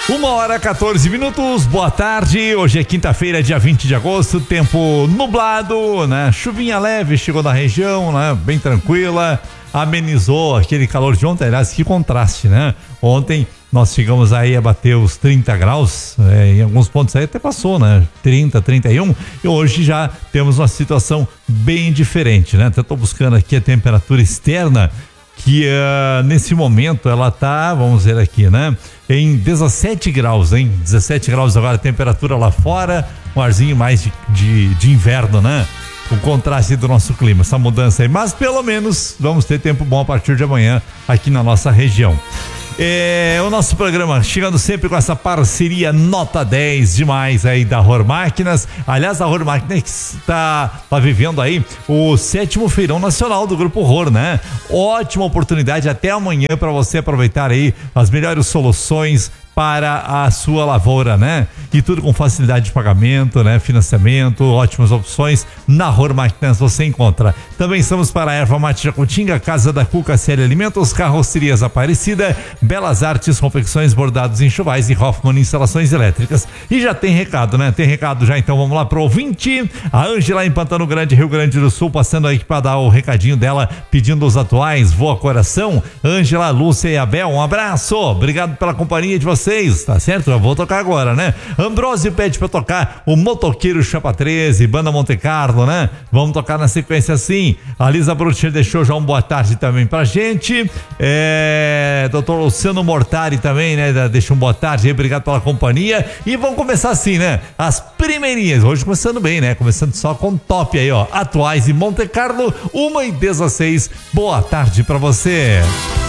1h14, boa tarde, hoje é quinta-feira, dia 20 de agosto, tempo nublado, né? Chuvinha leve chegou na região, né? Bem tranquila, amenizou aquele calor de ontem, aliás, que contraste, né? Ontem nós chegamos aí a bater os 30 graus, em alguns pontos aí até passou, né? 30, 31, e hoje já temos uma situação bem diferente, né? Até tô buscando aqui a temperatura externa, que nesse momento ela tá, vamos ver aqui, né? Em 17 graus, hein? 17 graus agora a temperatura lá fora, um arzinho mais de inverno, né? O contraste do nosso clima, essa mudança aí, mas pelo menos vamos ter tempo bom a partir de amanhã aqui na nossa região. O nosso programa chegando sempre com essa parceria nota 10 demais aí da Ror Máquinas. Aliás, a Ror Máquinas tá vivendo aí o 7º Feirão Nacional do Grupo Ror, né? Ótima oportunidade até amanhã para você aproveitar aí as melhores soluções para a sua lavoura, né? E tudo com facilidade de pagamento, né? Financiamento, ótimas opções. Na Ror Máquinas você encontra. Também estamos para a Erva Mate Jacutinga, Casa da Cuca, CL Alimentos, Carrocerias Aparecida, Belas Artes, Confecções, Bordados, Enxovais e Hoffman Instalações Elétricas. E já tem recado, né? Tem recado já, então vamos lá pro ouvinte. A Ângela em Pantano Grande, Rio Grande do Sul, passando aí para dar o recadinho dela, pedindo os atuais, Voa Coração. Ângela, Lúcia e Abel, um abraço. Obrigado pela companhia de vocês, tá certo? Já vou tocar agora, né? Ambrósio pede pra tocar o Motoqueiro Chapa 13, Banda Monte Carlo, né? Vamos tocar na sequência assim. A Lisa Brutcher deixou já um boa tarde também pra gente. Doutor Luciano Mortari também, né? Deixa um boa tarde aí, obrigado pela companhia. E vamos começar assim, né? As primeirinhas, hoje começando bem, né? Começando só com top aí, ó. Atuais e Monte Carlo, 1h16. Boa tarde pra você.